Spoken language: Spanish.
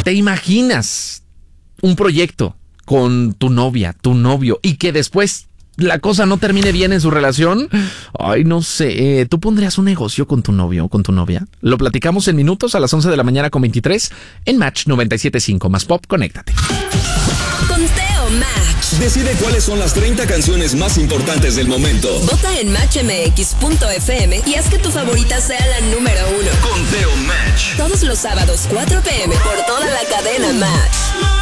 ¿Te imaginas un proyecto con tu novia, tu novio, y que después la cosa no termine bien en su relación? Ay, no sé. ¿Tú pondrías un negocio con tu novio o con tu novia? Lo platicamos en minutos a las 11 de la mañana con 23 en Match 97.5. Más Pop, conéctate. Conteo Match. Decide cuáles son las 30 canciones más importantes del momento. Vota en matchmx.fm y haz que tu favorita sea la número 1. Conteo Match. Todos los sábados, 4 p.m. por toda la cadena Match.